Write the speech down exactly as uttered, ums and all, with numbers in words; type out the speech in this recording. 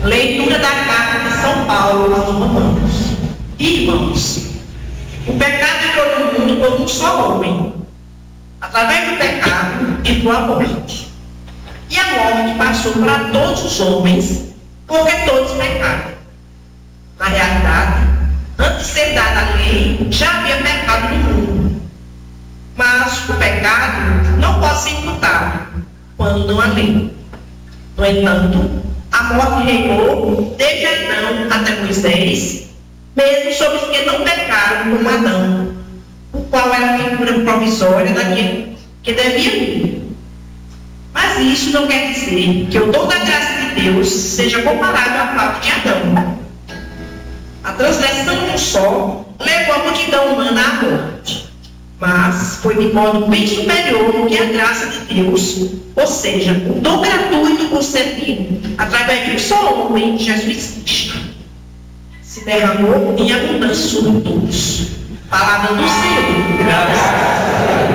Leitura da carta de São Paulo aos Romanos. Irmãos, o pecado entrou no mundo por um só homem. Através do pecado entrou a morte. E a morte passou para todos os homens, porque todos pecaram. Na realidade, antes de ser dada a lei, já havia pecado no mundo. Mas o pecado não pode ser imputado quando não há lei. No entanto, a morte reinou desde Adão até Moisés, mesmo sobre os que não pecaram como Adão, o qual era a figura provisória daquele que devia vir. Mas isso não quer dizer que o dom da graça de Deus seja comparado à falta de Adão. A transgressão de um só levou a multidão humana à morte, mas foi de modo bem superior do que a graça de Deus, ou seja, o dom gratuito concedido através de um só homem, Jesus Cristo, se derramou em abundância sobre todos. Palavra do Senhor.